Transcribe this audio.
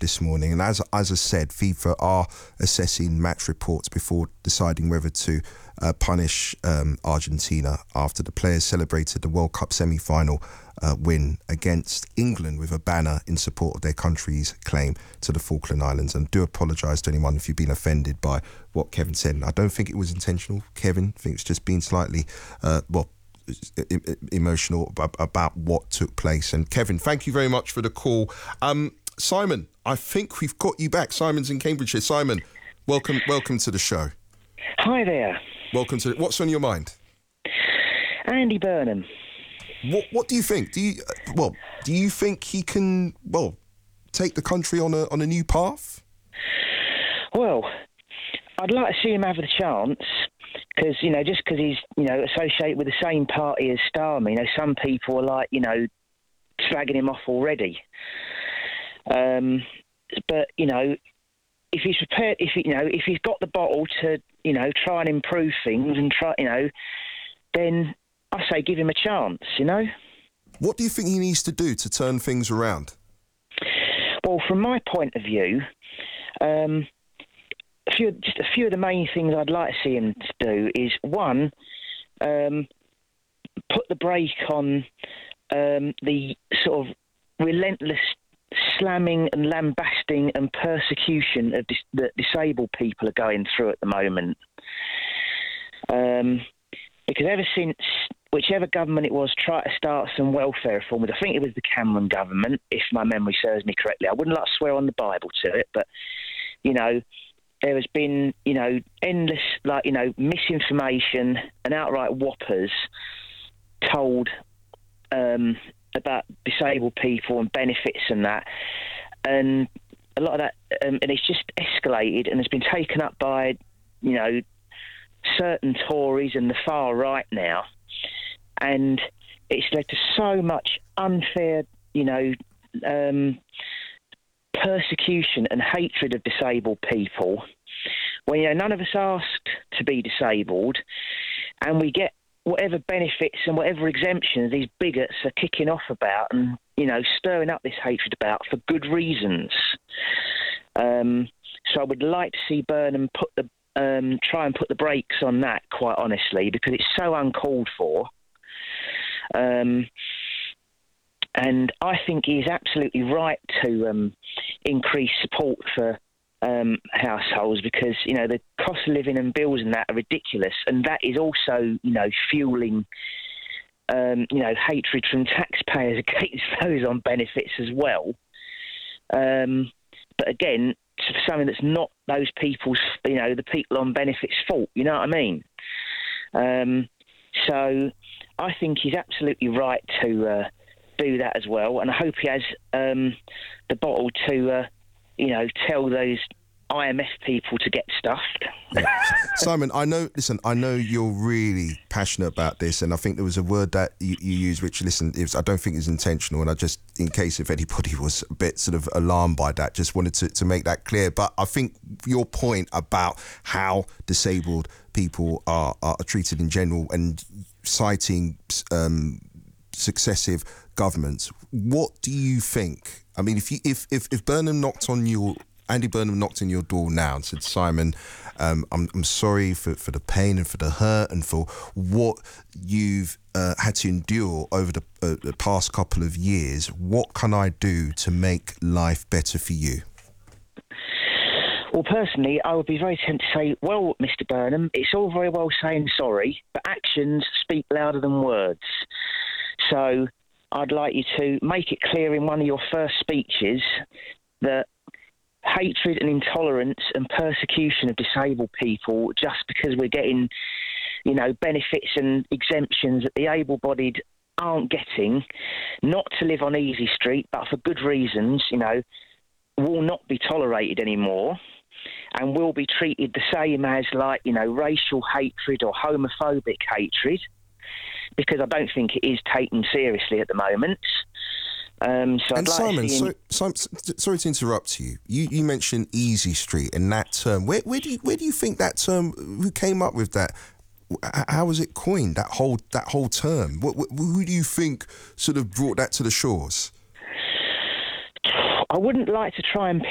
this morning, and as I said, FIFA are assessing match reports before deciding whether to punish Argentina after the players celebrated the World Cup semi-final win against England with a banner in support of their country's claim to the Falkland Islands. And do apologise to anyone if you've been offended by what Kevin said. And I don't think it was intentional, Kevin. I think it's just been slightly, emotional about what took place. And Kevin, thank you very much for the call. Simon, I think we've got you back. Simon's in Cambridgeshire. Simon, welcome to the show. Hi there. Welcome to. What's on your mind? Andy Burnham. What do you think? Do you think he can take the country on a new path? Well, I'd like to see him have the chance. Because, just because he's, associated with the same party as Starmer, some people are like, slagging him off already. But, if he's prepared, if he's got the bottle to, try and improve things and then I say give him a chance, What do you think he needs to do to turn things around? Well, from my point of view, a few of the main things I'd like to see him to do is, one, put the brake on the sort of relentless slamming and lambasting and persecution of that disabled people are going through at the moment. Because ever since whichever government it was tried to start some welfare reform, I think it was the Cameron government, if my memory serves me correctly. I wouldn't like to swear on the Bible to it, but, there has been, endless, misinformation and outright whoppers told about disabled people and benefits and that. And a lot of that, and it's just escalated and has been taken up by, certain Tories and the far right now. And it's led to so much unfair, persecution and hatred of disabled people when none of us asked to be disabled, and we get whatever benefits and whatever exemptions these bigots are kicking off about and stirring up this hatred about for good reasons. So I would like to see Burnham try and put the brakes on that, quite honestly, because it's so uncalled for. And I think he's absolutely right to increase support for households because, the cost of living and bills and that are ridiculous. And that is also, fueling, hatred from taxpayers against those on benefits as well. But again, for something that's not those people's, the people on benefits' fault, you know what I mean? So I think he's absolutely right to do that as well, and I hope he has the bottle to, tell those IMF people to get stuffed. Simon, I know you're really passionate about this, and I think there was a word that you used, which, I don't think is intentional, and I just, in case if anybody was a bit sort of alarmed by that, just wanted to make that clear. But I think your point about how disabled people are treated in general, and citing successive governments, what do you think? I mean, if Burnham Andy Burnham knocked on your door now and said, Simon, I'm sorry for the pain and for the hurt and for what you've had to endure over the past couple of years, what can I do to make life better for you? Well, personally, I would be very tempted to say, well, Mr. Burnham, it's all very well saying sorry, but actions speak louder than words. So I'd like you to make it clear in one of your first speeches that hatred and intolerance and persecution of disabled people just because we're getting, benefits and exemptions that the able-bodied aren't getting, not to live on Easy Street, but for good reasons, will not be tolerated anymore and will be treated the same as racial hatred or homophobic hatred, because I don't think it is taken seriously at the moment. Simon, sorry to interrupt you. You mentioned Easy Street and that term. Where do you think that term? Who came up with that? How was it coined? That whole term. Who do you think sort of brought that to the shores? I wouldn't like to try and